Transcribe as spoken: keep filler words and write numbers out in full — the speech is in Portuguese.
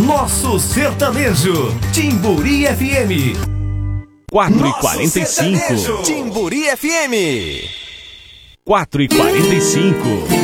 Nosso Sertanejo, Timburi F M. quatro e quarenta e cinco. Timburi F M. quatro e quarenta e cinco.